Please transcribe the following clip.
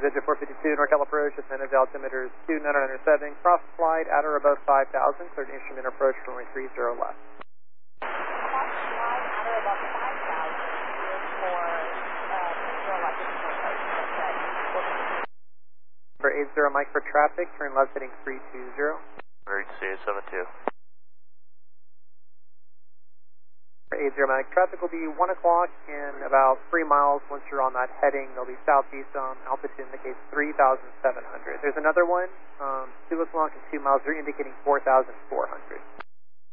Digit 452, NorCal approach, ascended altimeter is 2907, cross flight at or above 5,000, cleared instrument approach runway 30 left. Cross flight at or above 5,000 is for 30 left. For 80 Mike for traffic, turn left heading 320. Emergency 872. For 80 Mike, traffic will be 1 o'clock in about 3 miles. Once you're on that heading, they'll be southeast on altitude indicates 3,700. There's another one, 2 o'clock and 2 miles, they're indicating 4,400.